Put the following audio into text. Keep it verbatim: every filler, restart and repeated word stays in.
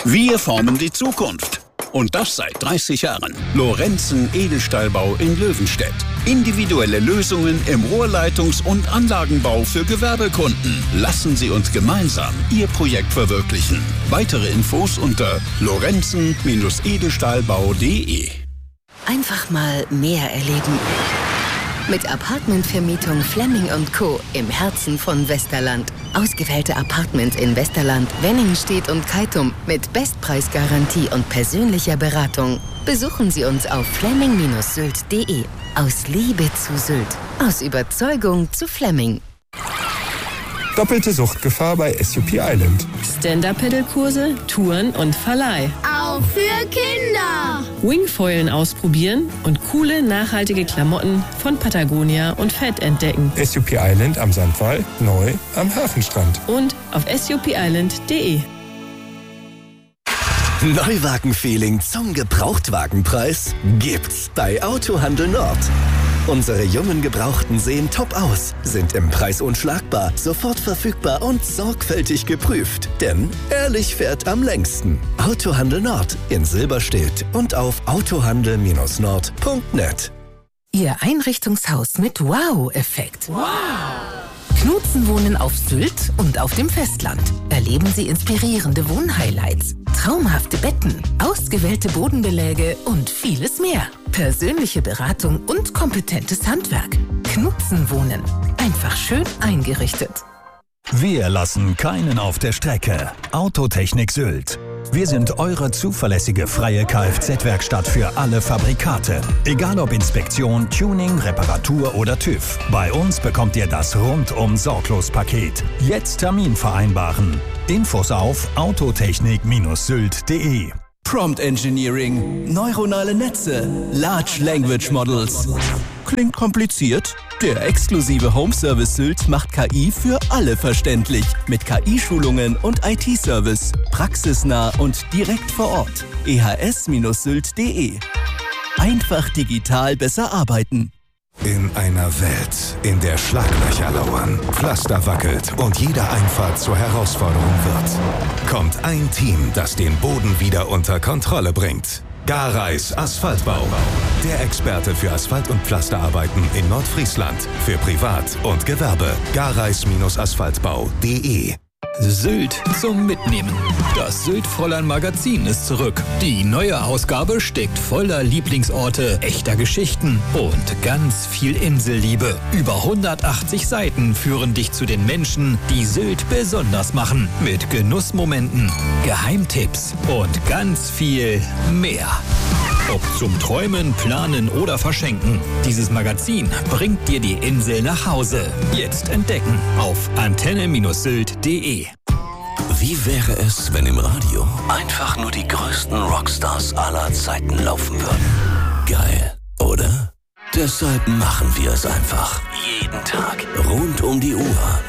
Wir formen die Zukunft. Und das seit dreißig Jahren. Lorenzen Edelstahlbau in Löwenstedt. Individuelle Lösungen im Rohrleitungs- und Anlagenbau für Gewerbekunden. Lassen Sie uns gemeinsam Ihr Projekt verwirklichen. Weitere Infos unter lorenzen Edelstahlbau punkt de. Einfach mal mehr erleben. Mit Apartmentvermietung Flemming und Co. im Herzen von Westerland. Ausgewählte Apartments in Westerland, Wenningstedt und Keitum mit Bestpreisgarantie und persönlicher Beratung. Besuchen Sie uns auf flemming Sylt punkt de. Aus Liebe zu Sylt. Aus Überzeugung zu Flemming. Doppelte Suchtgefahr bei S U P Island. Stand-Up-Pedal-Kurse, Touren und Verleih. Auch für Kinder. Wingfoilen ausprobieren und coole, nachhaltige Klamotten von Patagonia und Fett entdecken. S U P Island am Sandwall, neu am Hafenstrand. Und auf S U P Island punkt de. Neuwagen-Feeling zum Gebrauchtwagenpreis gibt's bei Autohandel Nord. Unsere jungen Gebrauchten sehen top aus, sind im Preis unschlagbar, sofort verfügbar und sorgfältig geprüft. Denn ehrlich fährt am längsten. Autohandel Nord in Silberstedt und auf autohandel Nord punkt net. Ihr Einrichtungshaus mit Wow-Effekt. Wow! Knutzen wohnen auf Sylt und auf dem Festland. Erleben Sie inspirierende Wohnhighlights, traumhafte Betten, ausgewählte Bodenbeläge und vieles mehr. Persönliche Beratung und kompetentes Handwerk. Knutzen wohnen. Einfach schön eingerichtet. Wir lassen keinen auf der Strecke. Autotechnik Sylt. Wir sind eure zuverlässige freie Kfz-Werkstatt für alle Fabrikate. Egal ob Inspektion, Tuning, Reparatur oder TÜV. Bei uns bekommt ihr das Rundum-Sorglos-Paket. Jetzt Termin vereinbaren. Infos auf autotechnik Sylt punkt de. Prompt Engineering, neuronale Netze, Large Language Models. Klingt kompliziert? Der exklusive Home Service Sylt macht K I für alle verständlich. Mit K I-Schulungen und I T-Service. Praxisnah und direkt vor Ort. e h s Sylt punkt de. Einfach digital besser arbeiten. In einer Welt, in der Schlaglöcher lauern, Pflaster wackelt und jede Einfahrt zur Herausforderung wird, kommt ein Team, das den Boden wieder unter Kontrolle bringt. Gareis Asphaltbau. Der Experte für Asphalt- und Pflasterarbeiten in Nordfriesland. Für Privat und Gewerbe. Gareis Asphaltbau punkt de. Sylt zum Mitnehmen. Das Sylt-Fräulein-Magazin ist zurück. Die neue Ausgabe steckt voller Lieblingsorte, echter Geschichten und ganz viel Inselliebe. Über hundertachtzig Seiten führen dich zu den Menschen, die Sylt besonders machen. Mit Genussmomenten, Geheimtipps und ganz viel mehr. Ob zum Träumen, Planen oder Verschenken. Dieses Magazin bringt dir die Insel nach Hause. Jetzt entdecken auf antenne Sylt punkt de. Wie wäre es, wenn im Radio einfach nur die größten Rockstars aller Zeiten laufen würden? Geil, oder? Deshalb machen wir es einfach. Jeden Tag. Rund um die Uhr.